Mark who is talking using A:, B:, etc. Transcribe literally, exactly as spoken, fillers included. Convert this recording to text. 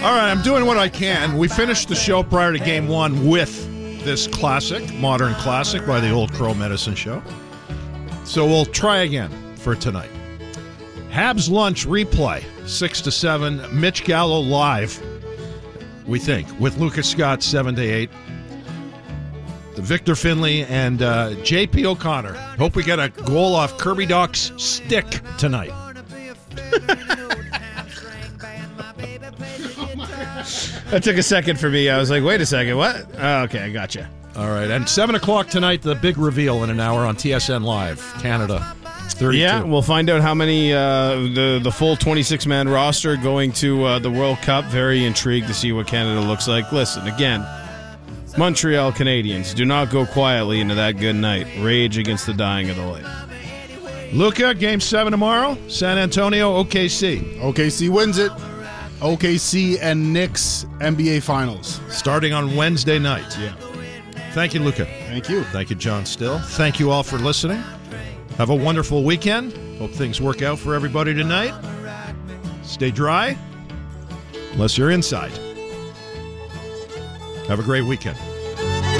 A: All right, I'm doing what I can. We finished the show prior to game one with this classic, modern classic by the Old Crow Medicine Show. So we'll try again for tonight. Habs lunch replay, six to seven. Mitch Gallo live, we think, with Lucas Scott, seven to eight. Victor Finley and uh, J P O'Connor. Hope we get a goal off Kirby Doc's stick tonight.
B: That took a second for me. I was like, wait a second, what? Oh, okay, I got you.
A: All right, and seven o'clock tonight, the big reveal in an hour on T S N Live, Canada thirty-two.
B: Yeah, we'll find out how many, uh, the, the full twenty-six man roster going to uh, the World Cup. Very intrigued to see what Canada looks like. Listen, again, Montreal Canadiens, do not go quietly into that good night. Rage against the dying of the light.
A: Luca, game seven tomorrow, San Antonio, O K C.
C: O K C wins it. O K C and Knicks N B A Finals.
A: Starting on Wednesday night.
C: Yeah.
A: Thank you, Luca.
C: Thank you.
A: Thank you, John Still. Thank you all for listening. Have a wonderful weekend. Hope things work out for everybody tonight. Stay dry, unless you're inside. Have a great weekend.